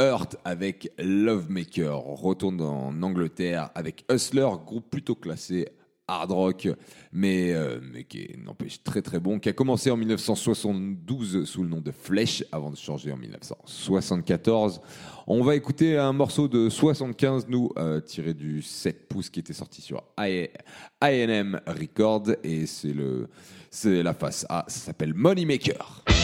Hurt avec Lovemaker. On retourne en Angleterre avec Hustler, groupe plutôt classé hard rock, mais qui n'empêche très très bon, qui a commencé en 1972 sous le nom de Flesh avant de changer en 1974. On va écouter un morceau de 75, nous, tiré du 7 pouces qui était sorti sur A&M Records, et c'est la face A, ça s'appelle Moneymaker.